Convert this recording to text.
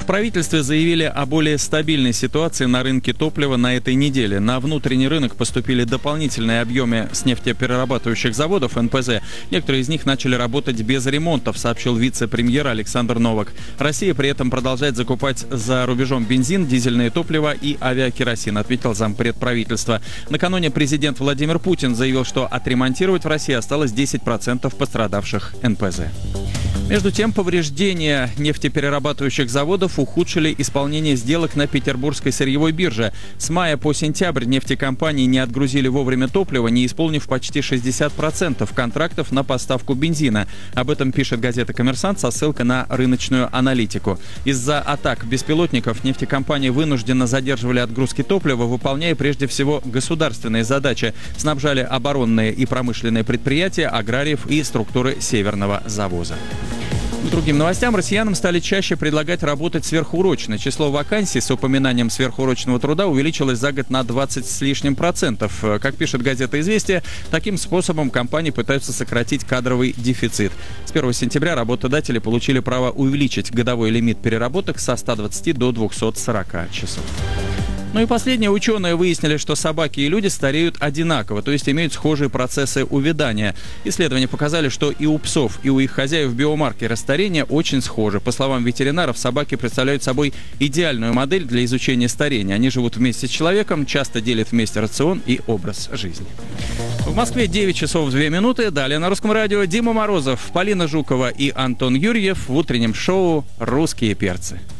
правительстве заявили о более стабильной ситуации на рынке топлива на этой неделе. На внутренний рынок поступили дополнительные объемы с нефтеперерабатывающих заводов НПЗ. Некоторые из них начали работать без ремонтов, сообщил вице-премьер Александр Новак. Россия при этом продолжает закупать за рубежом бензин, дизельное топливо и авиакеросин, ответил зампред правительства. Накануне президент Владимир Путин заявил, что отремонтировать в России осталось 10% пострадавших НПЗ. Между тем, повреждения нефтеперерабатывающих заводов ухудшили исполнение сделок на Петербургской сырьевой бирже. С мая по сентябрь нефтекомпании не отгрузили вовремя топливо, не исполнив почти 60% контрактов на поставку бензина. Об этом пишет газета «Коммерсант» со ссылкой на рыночную аналитику. Из-за атак беспилотников нефтекомпании вынужденно задерживали отгрузки топлива, выполняя прежде всего государственные задачи. Снабжали оборонные и промышленные предприятия, аграриев и структуры Северного завоза. К другим новостям, россиянам стали чаще предлагать работать сверхурочно. Число вакансий с упоминанием сверхурочного труда увеличилось за год на 20 с лишним процентов. Как пишет газета «Известия», таким способом компании пытаются сократить кадровый дефицит. С 1 сентября работодатели получили право увеличить годовой лимит переработок со 120 до 240 часов. Ну и последнее. Ученые выяснили, что собаки и люди стареют одинаково, то есть имеют схожие процессы увядания. Исследования показали, что и у псов, и у их хозяев биомаркеры старения очень схожи. По словам ветеринаров, собаки представляют собой идеальную модель для изучения старения. Они живут вместе с человеком, часто делят вместе рацион и образ жизни. В Москве 9 часов 2 минуты. Далее на Русском радио Дима Морозов, Полина Жукова и Антон Юрьев в утреннем шоу «Русские перцы».